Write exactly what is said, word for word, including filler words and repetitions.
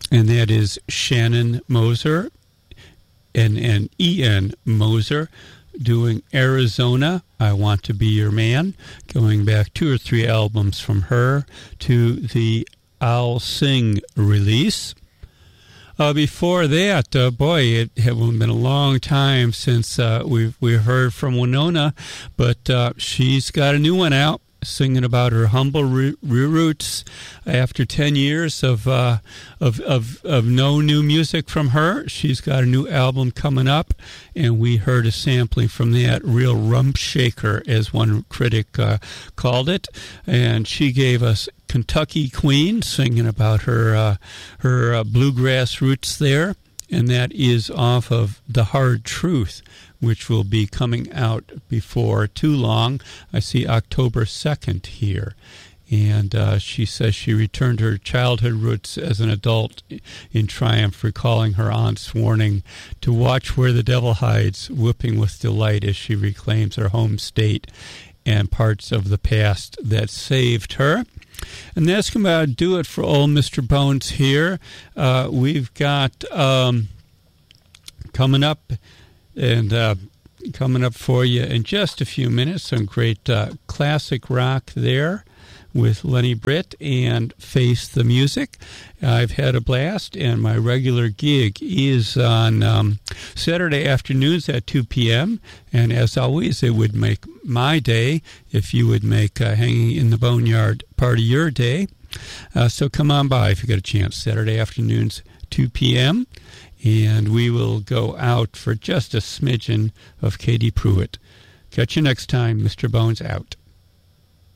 and that is Shannon Moser and, and Ian Moser doing Arizona, I Want to Be Your Man, going back two or three albums from her to the I'll Sing release. Uh, before that, uh, boy, it had been a long time since uh, we've we heard from Winona, but uh, she's got a new one out, singing about her humble roots after ten years of, uh, of of of no new music from her. She's got a new album coming up, and we heard a sampling from that, real rump shaker, as one critic uh, called it. And she gave us Kentucky Queen, singing about her uh, her uh, bluegrass roots there, and that is off of The Hard Truth, which will be coming out before too long. I see October second here. And uh, she says she returned to her childhood roots as an adult in triumph, recalling her aunt's warning to watch where the devil hides, whooping with delight as she reclaims her home state and parts of the past that saved her. And that's going to do it for old Mister Bones here. Uh, we've got um, coming up and uh, coming up for you in just a few minutes some great uh, classic rock there with Lenny Britt and Face the Music. I've had a blast, and my regular gig is on um, Saturday afternoons at two p.m., and as always, it would make my day if you would make uh, Hanging in the Boneyard part of your day. Uh, so come on by if you get a chance, Saturday afternoons, two p.m., and we will go out for just a smidgen of Katie Pruitt. Catch you next time. Mister Bones out.